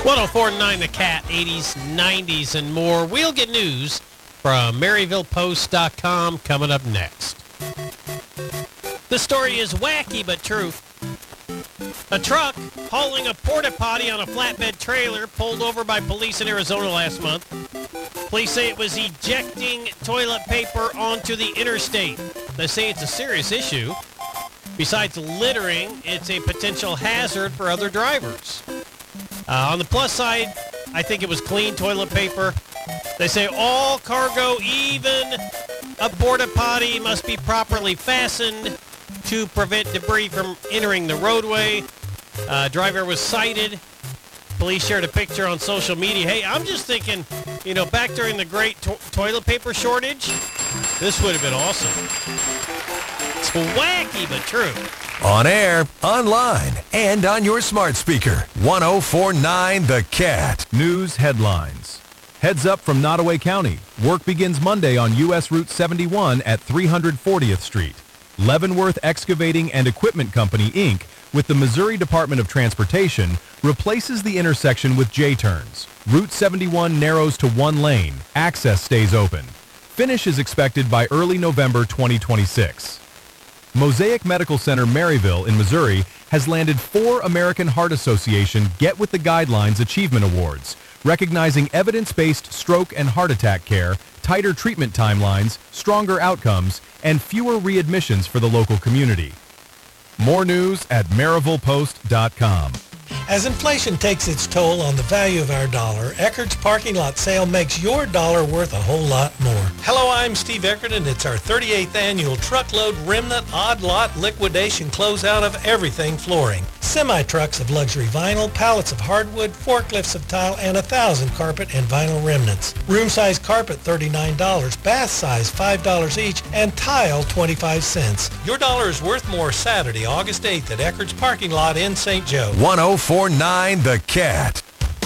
1049 The Cat, 80s, 90s, and more. We'll get news from MaryvillePost.com coming up next. The story is wacky but true. A truck hauling a porta potty on a flatbed trailer pulled over by police in Arizona last month. Police say it was ejecting toilet paper onto the interstate. They say it's a serious issue. Besides littering, it's a potential hazard for other drivers. On the plus side, I think it was clean toilet paper. They say all cargo, even a porta potty, must be properly fastened to prevent debris from entering the roadway. Driver was cited. Police shared a picture on social media. Hey, I'm just thinking, back during the great toilet paper shortage, this would have been awesome. It's wacky but true. On air, online, and on your smart speaker. 1049 The Cat. News headlines. Heads up from Nottoway County. Work begins Monday on U.S. Route 71 at 340th Street. Leavenworth Excavating and Equipment Company, Inc., with the Missouri Department of Transportation, replaces the intersection with J-turns. Route 71 narrows to one lane. Access stays open. Finish is expected by early November 2026. Mosaic Medical Center Maryville in Missouri has landed 4 American Heart Association Get With the Guidelines Achievement Awards, recognizing evidence-based stroke and heart attack care, tighter treatment timelines, stronger outcomes, and fewer readmissions for the local community. More news at MaryvillePost.com. As inflation takes its toll on the value of our dollar, Eckert's parking lot sale makes your dollar worth a whole lot more. Hello, I'm Steve Eckert, and it's our 38th annual Truckload Remnant Odd Lot Liquidation Closeout of everything flooring. Semi-trucks of luxury vinyl, pallets of hardwood, forklifts of tile, and 1,000 carpet and vinyl remnants. Room-size carpet, $39, bath size, $5 each, and tile, 25 cents. Your dollar is worth more Saturday, August 8th at Eckert's parking lot in St. Joe. 1049 The Cat.